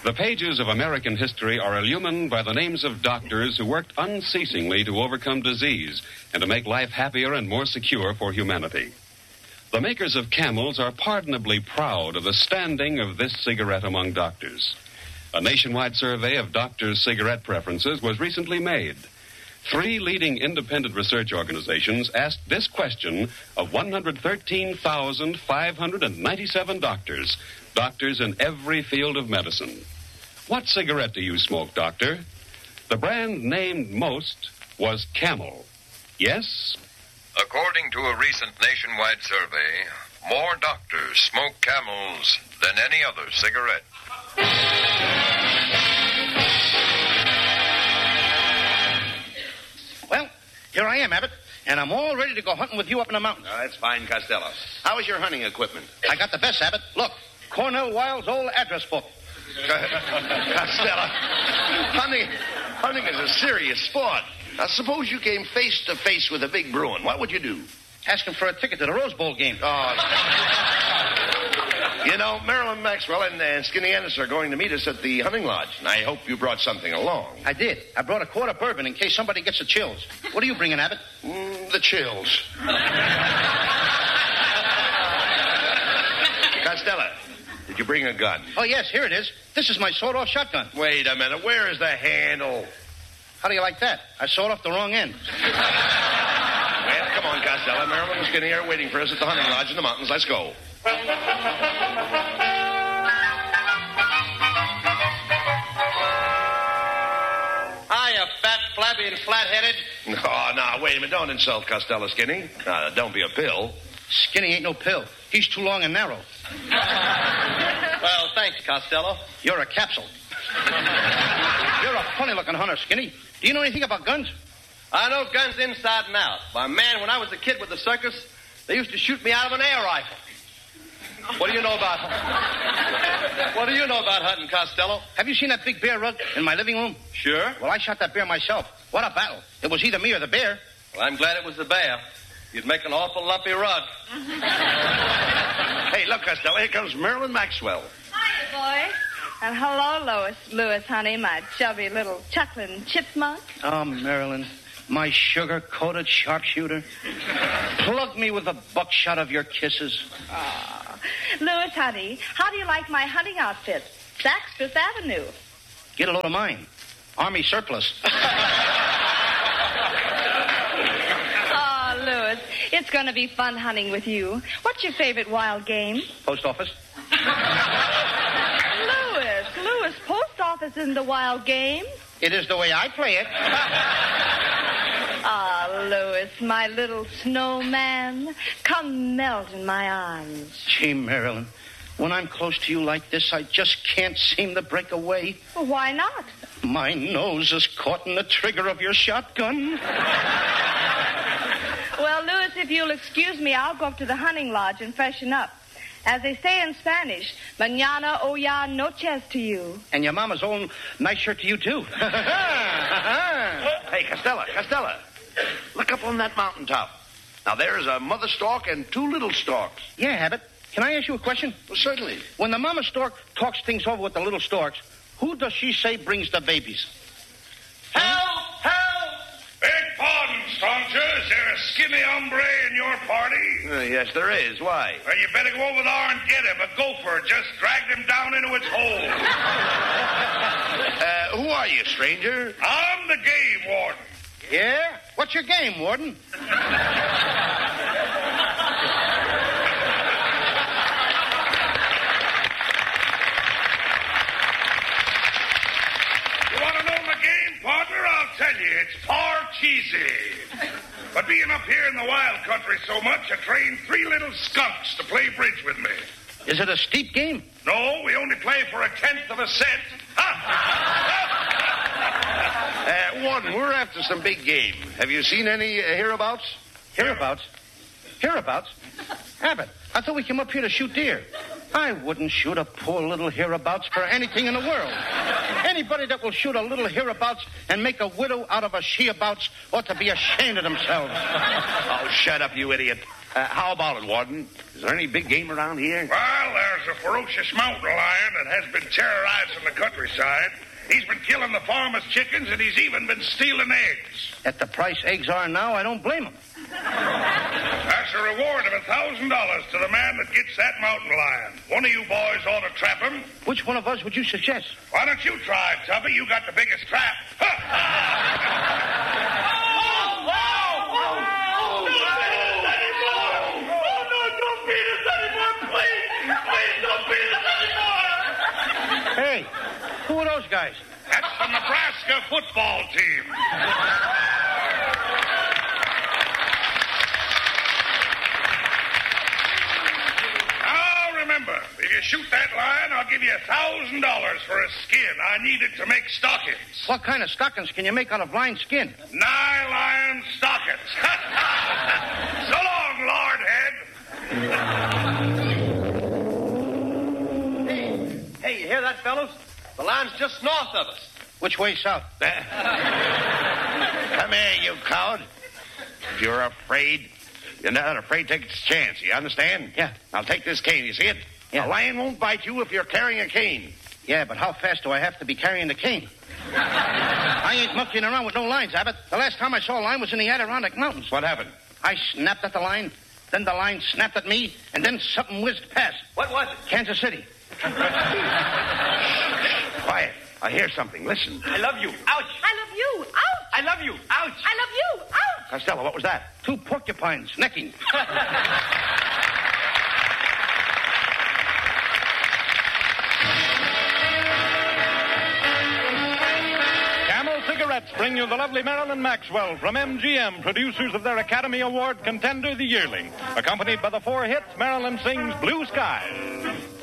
The pages of American history are illumined by the names of doctors who worked unceasingly to overcome disease and to make life happier and more secure for humanity. The makers of Camels are pardonably proud of the standing of this cigarette among doctors. A nationwide survey of doctors' cigarette preferences was recently made. 3 leading independent research organizations asked this question of 113,597 doctors in every field of medicine. What cigarette do you smoke, doctor? The brand named most was Camel. Yes? According to a recent nationwide survey, more doctors smoke Camels than any other cigarette. Well, here I am, Abbott, and I'm all ready to go hunting with you up in the mountains. That's fine, Costello. How is your hunting equipment? I got the best, Abbott. Look, Cornell Wild's old address book. Costello, hunting is a serious sport. Now, suppose you came face to face with a big Bruin. What would you do? Ask him for a ticket to the Rose Bowl game. Oh. You know, Marilyn Maxwell and Skinny Ennis are going to meet us at the hunting lodge, and I hope you brought something along. I did. I brought a quart of bourbon in case somebody gets the chills. What are you bringing, Abbott? The chills. Costello, did you bring a gun? Oh, yes, here it is. This is my sawed-off shotgun. Wait a minute. Where is the handle? How do you like that? I sawed off the wrong end. Well, come on, Costello. Marilyn and Skinny are waiting for us at the hunting lodge in the mountains. Let's go. Hiya, fat, flabby, and flat-headed. No, wait a minute. Don't insult Costello, Skinny. Don't be a pill. Skinny ain't no pill. He's too long and narrow. Well, thanks, Costello. You're a capsule. You're a funny-looking hunter, Skinny. Do you know anything about guns? I know guns inside and out. Why, man, when I was a kid with the circus, they used to shoot me out of an air rifle. What do you know about hunting, Costello? Have you seen that big bear rug in my living room? Sure. Well, I shot that bear myself. What a battle. It was either me or the bear. Well, I'm glad it was the bear. You'd make an awful lumpy rug. Hey, look, Costello, here comes Marilyn Maxwell. Hiya, boy. And hello, Louis, honey, my chubby little chuckling chipmunk. Oh, Marilyn, my sugar-coated sharpshooter. Plug me with a buckshot of your kisses. Oh. Louis, honey, how do you like my hunting outfit? Saks Fifth Avenue. Get a load of mine. Army surplus. Oh, Louis, it's going to be fun hunting with you. What's your favorite wild game? Post office. Louis, post office isn't a wild game. It is the way I play it. Ah, Louis, my little snowman, come melt in my arms. Gee, Marilyn, when I'm close to you like this, I just can't seem to break away. Well, why not? My nose is caught in the trigger of your shotgun. Well, Louis, if you'll excuse me, I'll go up to the hunting lodge and freshen up. As they say in Spanish, mañana o ya noches to you. And your mama's own nice shirt to you, too. Hey, Costello, look up on that mountaintop. Now, there's a mother stork and 2 little storks. Yeah, Abbott. Can I ask you a question? Well, certainly. When the mama stork talks things over with the little storks, who does she say brings the babies? Help! Beg pardon, stranger. Is there a skinny hombre in your party? Yes, there is. Why? Well, you better go over there and get him. A gopher just dragged him down into its hole. Who are you, stranger? I'm the game warden. Yeah? What's your game, Warden? Partner, I'll tell you, it's far cheesy. But being up here in the wild country so much, I trained 3 little skunks to play bridge with me. Is it a steep game? No, we only play for 1/10 of a cent. Warden, we're after some big game. Have you seen any hereabouts? Hereabouts? Abbott, I thought we came up here to shoot deer. I wouldn't shoot a poor little hereabouts for anything in the world. Anybody that will shoot a little hereabouts and make a widow out of a sheabouts ought to be ashamed of themselves. Oh, shut up, you idiot. How about it, Warden? Is there any big game around here? Well, there's a ferocious mountain lion that has been terrorizing the countryside. He's been killing the farmers' chickens, and he's even been stealing eggs. At the price eggs are now, I don't blame him. That's a reward of $1,000 to the man that gets that mountain lion. One of you boys ought to trap him. Which one of us would you suggest? Why don't you try, Tubby? You got the biggest trap. Hey, who are those guys? That's the Nebraska football team. Now, remember, if you shoot that lion, I'll give you $1,000 for his skin. I need it to make stockings. What kind of stockings can you make out of lion skin? Nylon stockings. So long, Lordhead. Hey, you hear that, fellows? The lion's just north of us. Which way south? Come here, you coward. If you're afraid, you're not afraid to take a chance. You understand? Yeah. Now take this cane. You see it? Yeah. A lion won't bite you if you're carrying a cane. Yeah, but how fast do I have to be carrying the cane? I ain't monkeying around with no lines, Abbott. The last time I saw a lion was in the Adirondack Mountains. What happened? I snapped at the lion, then the lion snapped at me, and then something whizzed past. What was it? Kansas City. Quiet. I hear something. Listen. I love you. Ouch. I love you. Ouch. I love you. Ouch. I love you. Ouch. Costello, what was that? 2 porcupines necking. Camel Cigarettes bring you the lovely Marilyn Maxwell from MGM, producers of their Academy Award contender, The Yearling. Accompanied by the 4 hits, Marilyn sings Blue Skies.